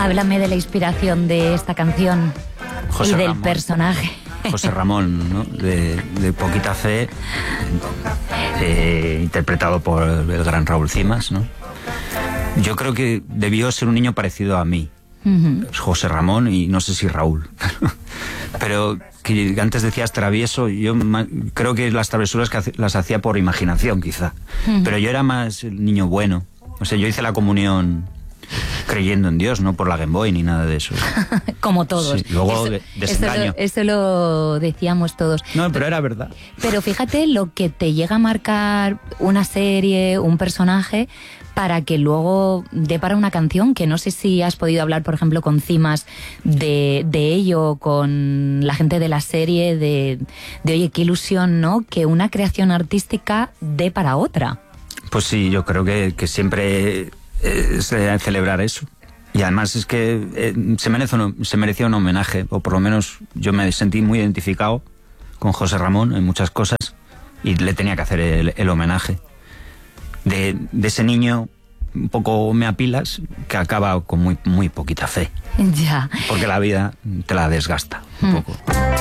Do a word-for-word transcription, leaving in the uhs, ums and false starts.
Háblame de la inspiración de esta canción José y del Ramón. personaje. José Ramón, ¿no? de, de Poquita Fe, eh, interpretado por el gran Raúl Cimas, ¿no? Yo creo que debió ser un niño parecido a mí, uh-huh. José Ramón, y no sé si Raúl. Pero que antes decías travieso, yo creo que las travesuras que las hacía por imaginación, quizá. Uh-huh. Pero yo era más el niño bueno. O sea, yo hice la comunión creyendo en Dios, no por la Game Boy ni nada de eso. Como todos. Sí, luego eso, de, desengaño. Eso lo, eso lo decíamos todos. No, pero era verdad. Pero fíjate lo que te llega a marcar una serie, un personaje, para que luego dé para una canción, que no sé si has podido hablar, por ejemplo, con Cimas de, de ello, con la gente de la serie, de, de oye, qué ilusión, ¿no? Que una creación artística dé para otra. Pues sí, yo creo que, que siempre es de celebrar eso. Y además es que eh, se, merece un, se merecía un homenaje, o por lo menos yo me sentí muy identificado con José Ramón en muchas cosas y le tenía que hacer el, el homenaje. De, de ese niño un poco me apilas que acaba con muy, muy poquita fe. Ya. Porque la vida te la desgasta un mm. poco.